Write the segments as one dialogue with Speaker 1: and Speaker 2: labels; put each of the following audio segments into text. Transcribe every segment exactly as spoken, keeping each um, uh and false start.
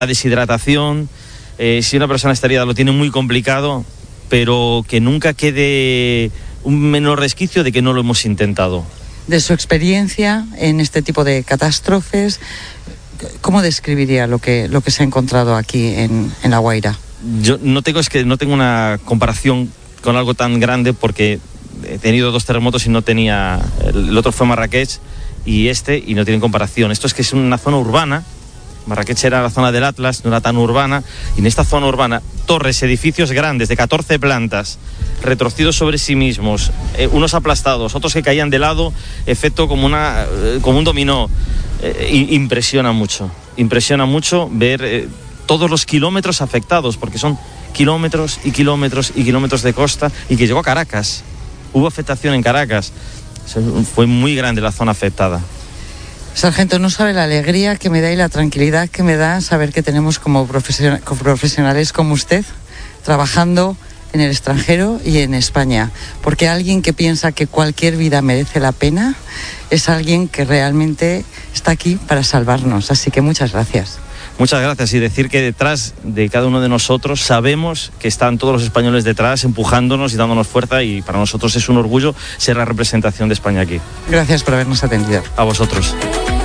Speaker 1: La deshidratación, eh, si una persona está herida lo tiene muy complicado, pero que nunca quede un menor resquicio de que no lo hemos intentado.
Speaker 2: De su experiencia en este tipo de catástrofes, ¿cómo describiría lo que, lo que se ha encontrado aquí en, en La Guaira?
Speaker 1: Yo no tengo, es que no tengo una comparación con algo tan grande porque he tenido dos terremotos y no tenía, el otro fue Marrakech y este, y no tienen comparación. Esto es que es una zona urbana. Marrakech era la zona del Atlas, no era tan urbana, y en esta zona urbana, torres, edificios grandes de catorce plantas, retorcidos sobre sí mismos, eh, unos aplastados, otros que caían de lado, efecto como, una, eh, como un dominó. Eh, impresiona mucho, impresiona mucho ver eh, todos los kilómetros afectados, porque son kilómetros y kilómetros y kilómetros de costa, y que llegó a Caracas. Hubo afectación en Caracas, fue muy grande la zona afectada.
Speaker 2: Sargento, no sabe la alegría que me da y la tranquilidad que me da saber que tenemos como profesion- como profesionales como usted trabajando en el extranjero y en España, porque alguien que piensa que cualquier vida merece la pena es alguien que realmente está aquí para salvarnos, así que muchas gracias.
Speaker 1: Muchas gracias, y decir que detrás de cada uno de nosotros sabemos que están todos los españoles detrás empujándonos y dándonos fuerza, y para nosotros es un orgullo ser la representación de España aquí.
Speaker 2: Gracias por habernos atendido.
Speaker 1: A vosotros.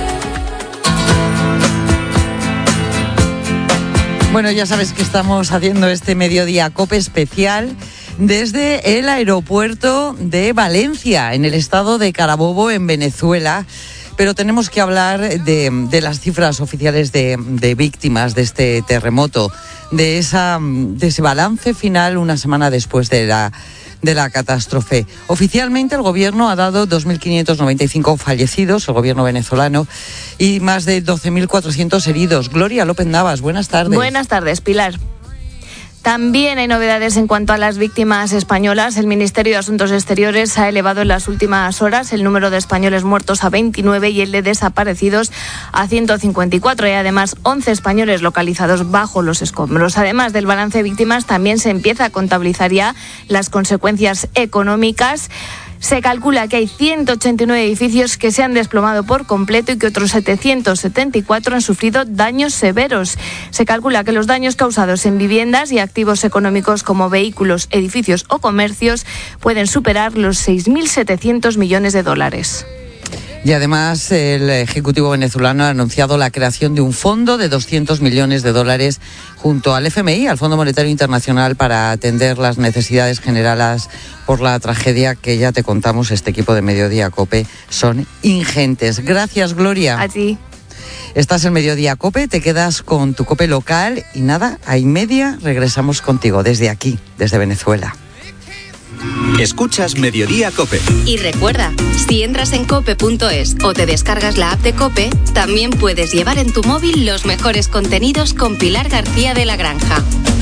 Speaker 2: Bueno, ya sabes que estamos haciendo este Mediodía COPE especial desde el aeropuerto de Valencia, en el estado de Carabobo, en Venezuela. Pero tenemos que hablar de, de las cifras oficiales de, de víctimas de este terremoto, de, esa, de ese balance final una semana después de la, de la catástrofe. Oficialmente el gobierno ha dado dos mil quinientos noventa y cinco fallecidos, el gobierno venezolano, y más de doce mil cuatrocientos heridos. Gloria López Navas, buenas tardes.
Speaker 3: Buenas tardes, Pilar. También hay novedades en cuanto a las víctimas españolas. El Ministerio de Asuntos Exteriores ha elevado en las últimas horas el número de españoles muertos a veintinueve y el de desaparecidos a ciento cincuenta y cuatro. Y además once españoles localizados bajo los escombros. Además del balance de víctimas, también se empieza a contabilizar ya las consecuencias económicas. Se calcula que hay ciento ochenta y nueve edificios que se han desplomado por completo y que otros setecientos setenta y cuatro han sufrido daños severos. Se calcula que los daños causados en viviendas y activos económicos como vehículos, edificios o comercios pueden superar los seis mil setecientos millones de dólares.
Speaker 2: Y además el Ejecutivo venezolano ha anunciado la creación de un fondo de doscientos millones de dólares junto al F M I, al Fondo Monetario Internacional, para atender las necesidades generadas por la tragedia que ya te contamos. Este equipo de Mediodía COPE son ingentes. Gracias, Gloria.
Speaker 3: A ti.
Speaker 2: Estás en Mediodía COPE, te quedas con tu COPE local y nada, a y media regresamos contigo desde aquí, desde Venezuela.
Speaker 4: Escuchas Mediodía COPE.
Speaker 5: Y recuerda, si entras en cope punto es o te descargas la app de COPE, también puedes llevar en tu móvil los mejores contenidos con Pilar García de la Granja.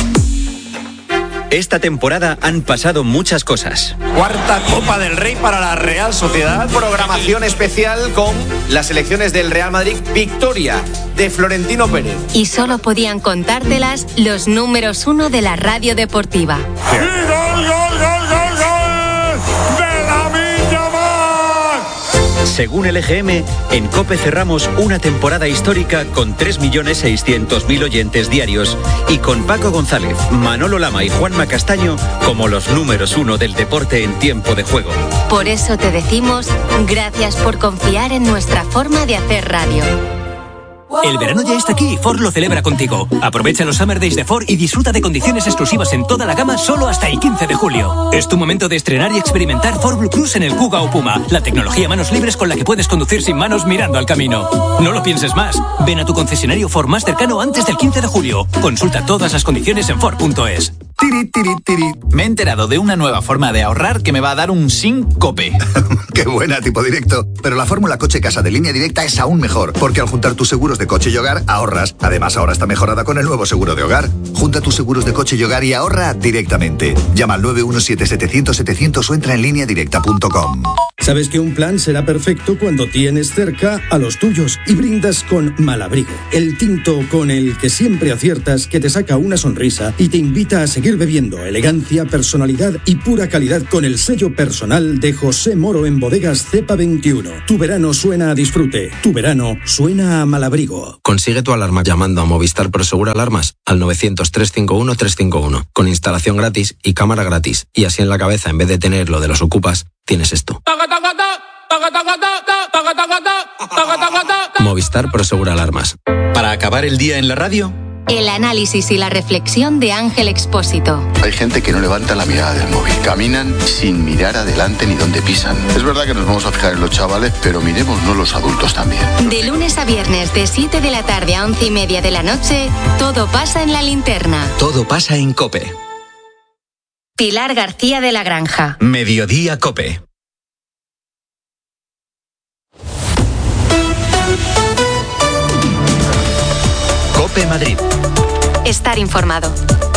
Speaker 4: Esta temporada han pasado muchas cosas.
Speaker 6: Cuarta Copa del Rey para la Real Sociedad. Programación especial con las selecciones del Real Madrid. Victoria de Florentino Pérez.
Speaker 5: Y solo podían contártelas los números uno de la radio deportiva.
Speaker 7: ¡Sí, gol, gol, gol, gol, gol! ¡De Lamine Yamal!
Speaker 4: Según el E G M, en COPE cerramos una temporada histórica con tres millones seiscientos mil oyentes diarios y con Paco González, Manolo Lama y Juanma Castaño como los números uno del deporte en tiempo de juego.
Speaker 5: Por eso te decimos gracias por confiar en nuestra forma de hacer radio.
Speaker 8: El verano ya está aquí y Ford lo celebra contigo. Aprovecha los Summer Days de Ford y disfruta de condiciones exclusivas en toda la gama solo hasta el quince de julio. Es tu momento de estrenar y experimentar Ford Blue Cruise en el Kuga o Puma, la tecnología manos libres con la que puedes conducir sin manos mirando al camino. No lo pienses más. Ven a tu concesionario Ford más cercano antes del quince de julio. Consulta todas las condiciones en Ford punto es.
Speaker 9: Tiri, tiri, tiri. Me he enterado de una nueva forma de ahorrar que me va a dar un SINCOPE.
Speaker 10: ¡Qué buena, tipo directo! Pero la fórmula Coche Casa de Línea Directa es aún mejor, porque al juntar tus seguros de coche y hogar, ahorras. Además, ahora está mejorada con el nuevo seguro de hogar. Junta tus seguros de coche y hogar y ahorra directamente. Llama al nueve uno siete, setecientos, setecientos o entra en línea directa punto com.
Speaker 11: Sabes que un plan será perfecto cuando tienes cerca a los tuyos y brindas con Malabrigo, el tinto con el que siempre aciertas, que te saca una sonrisa y te invita a seguir bebiendo. Elegancia, personalidad y pura calidad con el sello personal de José Moro en Bodegas Cepa veintiuno. Tu verano suena a disfrute. Tu verano suena a Malabrigo.
Speaker 12: Consigue tu alarma llamando a Movistar Prosegur Alarmas al novecientos, trescientos cincuenta y uno, trescientos cincuenta y uno, con instalación gratis y cámara gratis. Y así en la cabeza, en vez de tener lo de los ocupas, tienes esto. Movistar Prosegur Alarmas.
Speaker 4: Para acabar el día en la radio,
Speaker 5: el análisis y la reflexión de Ángel Expósito.
Speaker 13: Hay gente que no levanta la mirada del móvil. Caminan sin mirar adelante ni dónde pisan. Es verdad que nos vamos a fijar en los chavales, pero miremos los adultos también.
Speaker 5: De lunes a viernes, de siete de la tarde a once y media de la noche, todo pasa en la linterna.
Speaker 4: todo pasa en COPE.
Speaker 5: Pilar García de la Granja.
Speaker 4: Mediodía COPE. COPE Madrid.
Speaker 5: Estar informado.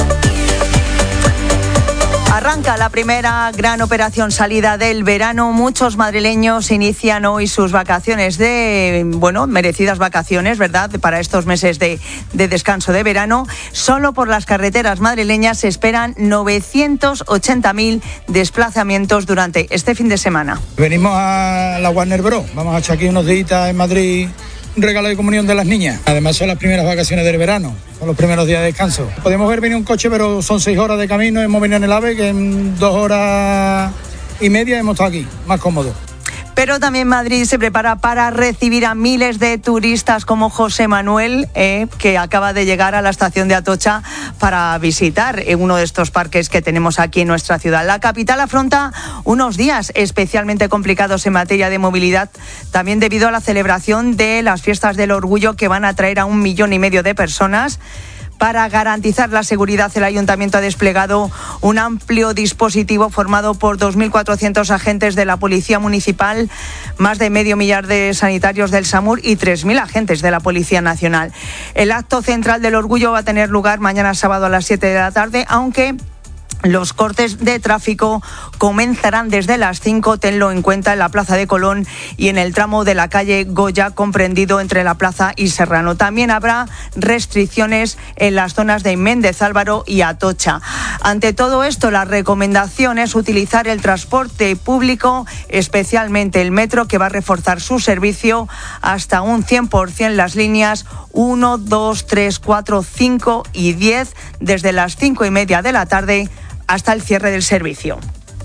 Speaker 2: Arranca la primera gran operación salida del verano. Muchos madrileños inician hoy sus vacaciones de, bueno, merecidas vacaciones, ¿verdad?, para estos meses de, de descanso de verano. Solo por las carreteras madrileñas se esperan novecientos ochenta mil desplazamientos durante este fin de semana.
Speaker 14: Venimos a la Warner Bros. Vamos a echar aquí unos días en Madrid. Un regalo de comunión de las niñas. Además son las primeras vacaciones del verano, son los primeros días de descanso. Podemos ver venir un coche, pero son seis horas de camino. Hemos venido en el AVE, que en dos horas y media hemos estado aquí, más cómodo.
Speaker 2: Pero también Madrid se prepara para recibir a miles de turistas como José Manuel, eh, que acaba de llegar a la estación de Atocha para visitar eh, uno de estos parques que tenemos aquí en nuestra ciudad. La capital afronta unos días especialmente complicados en materia de movilidad, también debido a la celebración de las fiestas del orgullo, que van a atraer a un millón y medio de personas. Para garantizar la seguridad, el Ayuntamiento ha desplegado un amplio dispositivo formado por dos mil cuatrocientos agentes de la Policía Municipal, más de medio millar de sanitarios del SAMUR y tres mil agentes de la Policía Nacional. El acto central del orgullo va a tener lugar mañana sábado a las siete de la tarde, aunque los cortes de tráfico comenzarán desde las cinco, tenlo en cuenta, en la Plaza de Colón y en el tramo de la calle Goya, comprendido entre la Plaza y Serrano. También habrá restricciones en las zonas de Méndez Álvaro y Atocha. Ante todo esto, la recomendación es utilizar el transporte público, especialmente el metro, que va a reforzar su servicio hasta un cien por ciento las líneas uno, dos, tres, cuatro, cinco y diez, desde las cinco y media de la tarde hasta el cierre del servicio.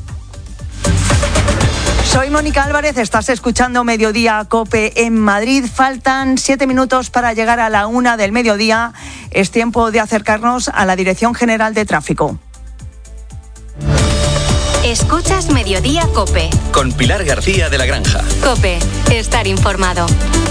Speaker 2: Soy Mónica Álvarez, estás escuchando Mediodía COPE en Madrid. Faltan siete minutos para llegar a la una del mediodía. Es tiempo de acercarnos a la Dirección General de Tráfico.
Speaker 5: Escuchas Mediodía COPE.
Speaker 4: Con Pilar García de la Granja.
Speaker 5: COPE, estar informado.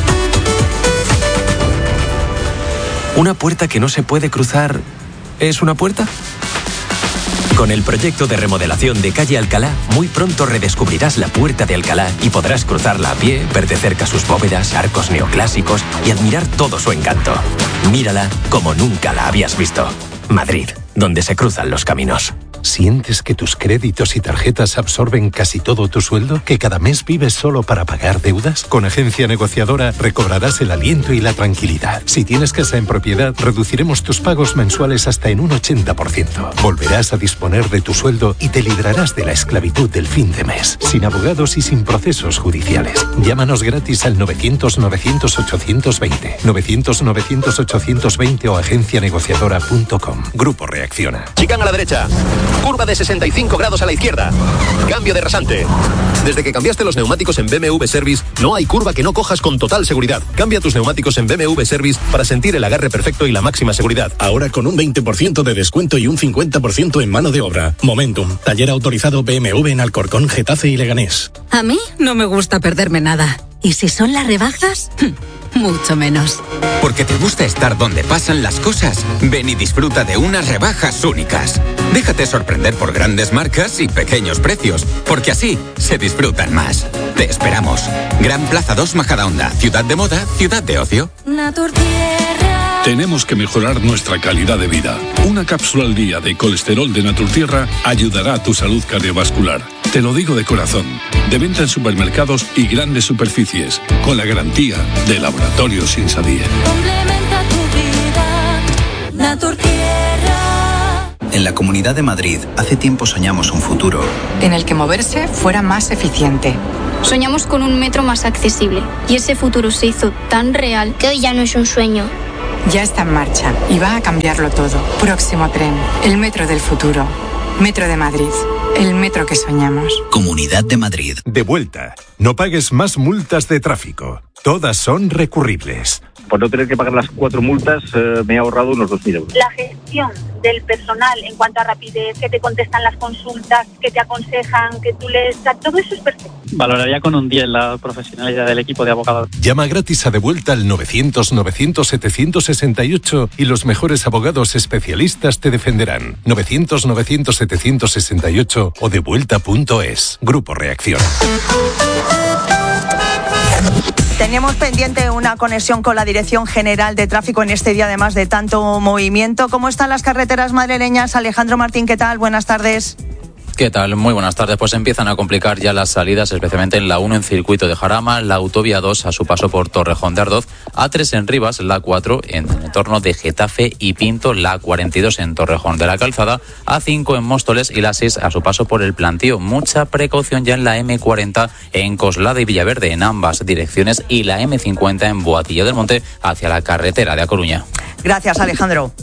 Speaker 15: ¿Una puerta que no se puede cruzar es una puerta? Con el proyecto de remodelación de Calle Alcalá, muy pronto redescubrirás la Puerta de Alcalá y podrás cruzarla a pie, ver de cerca sus bóvedas, arcos neoclásicos y admirar todo su encanto. Mírala como nunca la habías visto. Madrid, donde se cruzan los caminos.
Speaker 16: ¿Sientes que tus créditos y tarjetas absorben casi todo tu sueldo? ¿Que cada mes vives solo para pagar deudas? Con Agencia Negociadora recobrarás el aliento y la tranquilidad. Si tienes casa en propiedad, reduciremos tus pagos mensuales hasta en un ochenta por ciento. Volverás a disponer de tu sueldo y te librarás de la esclavitud del fin de mes, sin abogados y sin procesos judiciales. Llámanos gratis al novecientos, novecientos, ochocientos veinte, novecientos, novecientos, ochocientos veinte o agencia negociadora punto com. Grupo Reacciona.
Speaker 17: Chicán a la derecha. Curva de sesenta y cinco grados a la izquierda. Cambio de rasante. Desde que cambiaste los neumáticos en B M W Service, no hay curva que no cojas con total seguridad. Cambia tus neumáticos en B M W Service para sentir el agarre perfecto y la máxima seguridad.
Speaker 18: Ahora con un veinte por ciento de descuento y un cincuenta por ciento en mano de obra. Momentum, taller autorizado B M W en Alcorcón, Getafe y Leganés.
Speaker 19: A mí no me gusta perderme nada. ¿Y si son las rebajas? Mucho menos.
Speaker 20: Porque te gusta estar donde pasan las cosas. Ven y disfruta de unas rebajas únicas. Déjate sorprender por grandes marcas y pequeños precios, porque así se disfrutan más. Te esperamos. Gran Plaza dos Majadahonda. Ciudad de moda, ciudad de ocio.
Speaker 19: Naturtierra.
Speaker 21: Tenemos que mejorar nuestra calidad de vida. Una cápsula al día de colesterol de Naturtierra ayudará a tu salud cardiovascular. Te lo digo de corazón. De venta en supermercados y grandes superficies, con la garantía de Laboratorios Insadía.
Speaker 22: Complementa tu vida, Naturtierra.
Speaker 23: En la Comunidad de Madrid, hace tiempo soñamos un futuro
Speaker 24: en el que moverse fuera más eficiente.
Speaker 25: Soñamos con un metro más accesible y ese futuro se hizo tan real que hoy ya no es un sueño.
Speaker 24: Ya está en marcha y va a cambiarlo todo. Próximo tren, el metro del futuro. Metro de Madrid, el metro que soñamos.
Speaker 23: Comunidad de Madrid.
Speaker 16: De vuelta. No pagues más multas de tráfico. Todas son recurribles.
Speaker 26: Por no tener que pagar las cuatro multas, eh, me he ahorrado unos dos mil euros.
Speaker 27: La gestión del personal en cuanto a rapidez, que te contestan las consultas, que te aconsejan, que tú les... Todo eso es perfecto.
Speaker 28: Valoraría con un diez la profesionalidad del equipo de abogados.
Speaker 16: Llama gratis a De Vuelta al novecientos, novecientos, setecientos sesenta y ocho y los mejores abogados especialistas te defenderán. novecientos, novecientos, setecientos sesenta y ocho o devuelta punto es. Grupo Reacción.
Speaker 29: Teníamos pendiente una conexión con la Dirección General de Tráfico en este día, además de tanto movimiento. ¿Cómo están las carreteras madrileñas? Alejandro Martín, ¿qué tal? Buenas tardes.
Speaker 30: ¿Qué tal? Muy buenas tardes. Pues empiezan a complicar ya las salidas, especialmente en la uno en Circuito de Jarama, la autovía dos a su paso por Torrejón de Ardoz, A tres en Rivas, la cuatro en el entorno de Getafe y Pinto, la cuarenta y dos en Torrejón de la Calzada, A cinco en Móstoles y la seis a su paso por el Plantío. Mucha precaución ya en la eme cuarenta en Coslada y Villaverde en ambas direcciones y la eme cincuenta en Boadilla del Monte hacia la carretera de A Coruña.
Speaker 29: Gracias, Alejandro.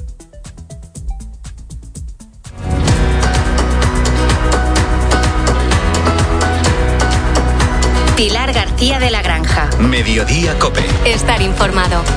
Speaker 5: Pilar García de la Granja.
Speaker 4: Mediodía COPE.
Speaker 5: Estar informado.